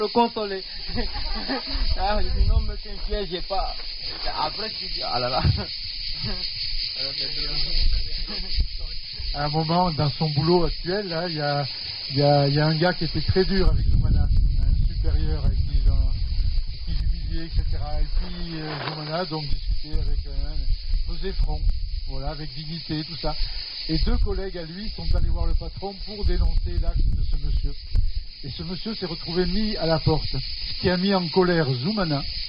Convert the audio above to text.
Le consoler. Ah, il dit non, mais t'inquiète, j'ai pas. Après, tu dis, ah là là. À un moment, dans son boulot actuel, là, il y a un gars qui était très dur avec Zoumana, un supérieur avec qui l'humiliait, etc. Et puis Zoumana donc discutait avec faisait front, voilà, avec dignité, tout ça. Et deux collègues à lui sont allés voir le patron pour dénoncer l'acte de ce monsieur. Et ce monsieur s'est retrouvé mis à la porte, ce qui a mis en colère Zoumana.